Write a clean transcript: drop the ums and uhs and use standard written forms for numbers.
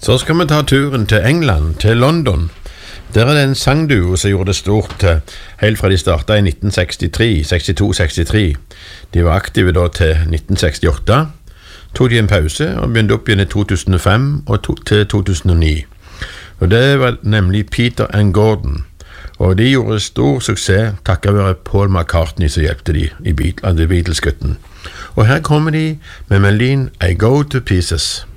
Så skal vi ta turen til England, til London. Der det en sangduo som gjorde det stort helt fra de startet i 1963. De var aktive da til 1968. Tog de en pause og begynte opp igjen i 2005 og til 2009. Og det var nemlig Peter and Gordon. Og de gjorde stor suksess takket være Paul McCartney som hjelpte de i Beatles-gutten. Og her kommer de med melodien I Go to Pieces.